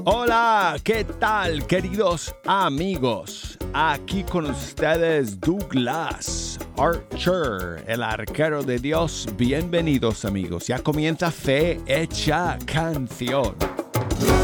Hola, ¿qué tal, queridos amigos? Aquí con ustedes Douglas Archer, el arquero de Dios. Bienvenidos, amigos. Ya comienza Fe Hecha Canción.